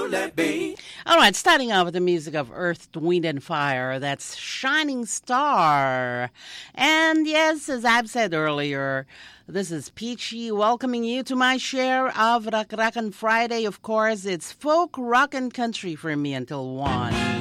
All right, starting out with the music of Earth, Wind, and Fire. That's Shining Star. And yes, as I've said earlier, this is Peachy welcoming you to my share of Rock Rockin' Friday. Of course, it's folk, rock, and country for me until 1.